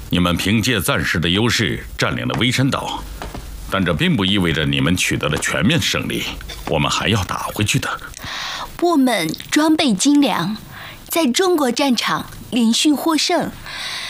你们凭借暂时的优势占领了威山岛，但这并不意味着你们取得了全面胜利，我们还要打回去的。 我们装备精良，在中国战场连续获胜，